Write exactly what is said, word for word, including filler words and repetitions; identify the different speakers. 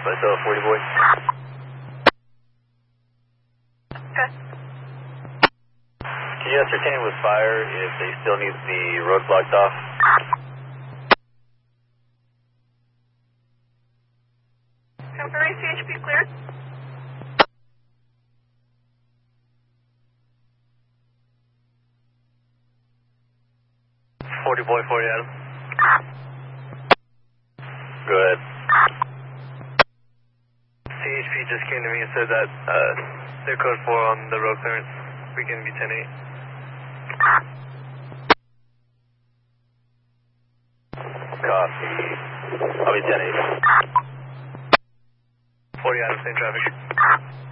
Speaker 1: Myself, forty boy.
Speaker 2: Okay.
Speaker 1: Can you ascertain with fire if they still need the road blocked off?
Speaker 2: Temporary C H P cleared.
Speaker 1: forty boy, forty Adam. Go ahead.
Speaker 3: C H P just came to me and said that uh, they're code four on the road clearance. We can be ten eight.
Speaker 1: Copy. I'll be ten eight.
Speaker 3: forty Adam, same traffic.